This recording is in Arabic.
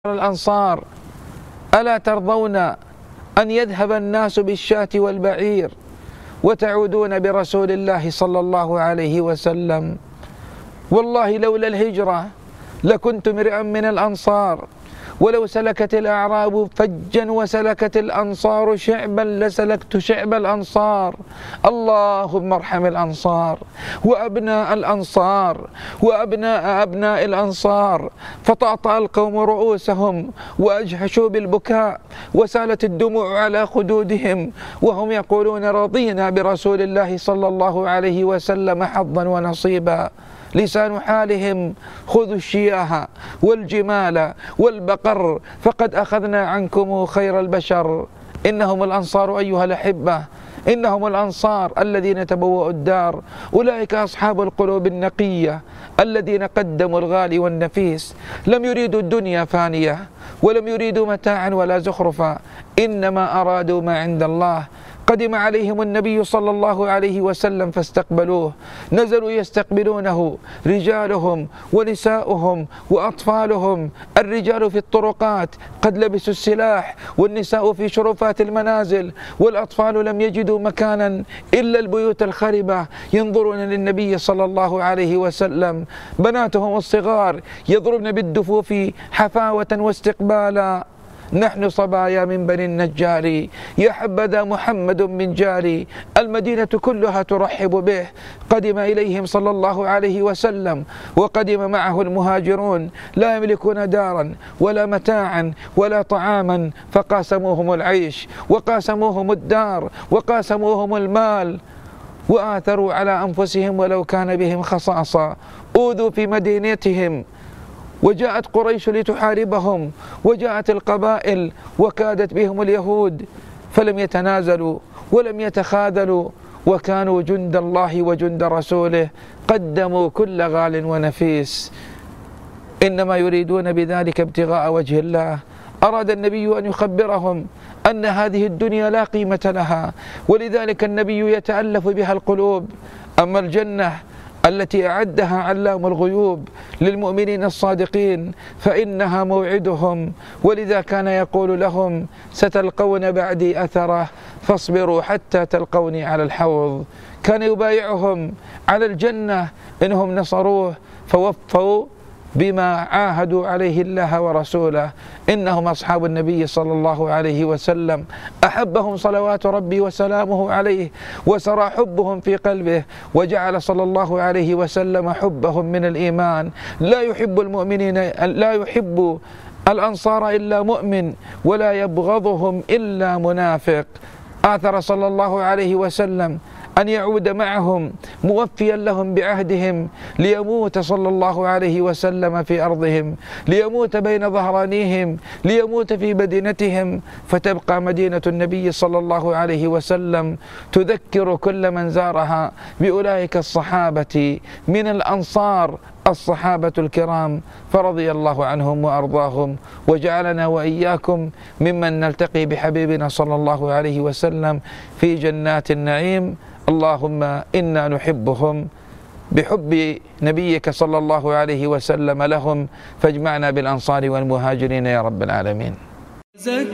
الأنصار: ألا ترضون أن يذهب الناس بالشاة والبعير وتعودون برسول الله صلى الله عليه وسلم؟ والله لولا الهجرة لكنت امرئا من الأنصار، ولو سلكت الأعراب فجا وسلكت الأنصار شعبا لسلكت شعب الأنصار. اللهم ارحم الأنصار وأبناء الأنصار وأبناء أبناء الأنصار. فطأطأ القوم رؤوسهم وأجحشوا بالبكاء وسالت الدموع على خدودهم وهم يقولون: رضينا برسول الله صلى الله عليه وسلم حظا ونصيبا. لسان حالهم: خذوا الشياه والجمال والبقر فقد أخذنا عنكم خير البشر. إنهم الأنصار أيها الأحبة، إنهم الأنصار الذين تبوأوا الدار. أولئك أصحاب القلوب النقية الذين قدموا الغالي والنفيس، لم يريدوا الدنيا فانية ولم يريدوا متاعا ولا زخرفا، إنما أرادوا ما عند الله. قدم عليهم النبي صلى الله عليه وسلم فاستقبلوه، نزلوا يستقبلونه رجالهم ونساؤهم وأطفالهم. الرجال في الطرقات قد لبسوا السلاح، والنساء في شرفات المنازل، والأطفال لم يجدوا مكانا إلا البيوت الخربة ينظرون للنبي صلى الله عليه وسلم. بناتهم الصغار يضربن بالدفوف حفاوة واستقبالا: نحن صبايا من بني النجار، يا حبذا محمد من جاري. المدينة كلها ترحب به. قدم إليهم صلى الله عليه وسلم وقدم معه المهاجرون، لا يملكون دارا ولا متاعا ولا طعاما، فقاسموهم العيش وقاسموهم الدار وقاسموهم المال، وآثروا على أنفسهم ولو كان بهم خصاصة. أوذوا في مدينتهم، وجاءت قريش لتحاربهم، وجاءت القبائل وكادت بهم اليهود، فلم يتنازلوا ولم يتخاذلوا، وكانوا جند الله وجند رسوله، قدموا كل غال ونفيس، إنما يريدون بذلك ابتغاء وجه الله. أراد النبي أن يخبرهم أن هذه الدنيا لا قيمة لها، ولذلك النبي يتألف بها القلوب. أما الجنة التي أعدها علام الغيوب للمؤمنين الصادقين فإنها موعدهم، ولذا كان يقول لهم: ستلقون بعدي أثره فاصبروا حتى تلقوني على الحوض. كان يبايعهم على الجنة إنهم نصروه فوفوا بما عاهدوا عليه الله ورسوله. إنهم أصحاب النبي صلى الله عليه وسلم، أحبهم صلوات ربي وسلامه عليه، وسرى حبهم في قلبه، وجعل صلى الله عليه وسلم حبهم من الإيمان. لا يحب الأنصار إلا مؤمن، ولا يبغضهم إلا منافق. آثر صلى الله عليه وسلم أن يعود معهم موفيا لهم بعهدهم، ليموت صلى الله عليه وسلم في أرضهم، ليموت بين ظهرانيهم، ليموت في مدينتهم، فتبقى مدينة النبي صلى الله عليه وسلم تذكر كل من زارها بأولئك الصحابة من الأنصار الصحابة الكرام، فرضي الله عنهم وأرضاهم، وجعلنا وإياكم ممن نلتقي بحبيبنا صلى الله عليه وسلم في جنات النعيم. اللهم إنا نحبهم بحب نبيك صلى الله عليه وسلم لهم، فاجمعنا بالأنصار والمهاجرين يا رب العالمين.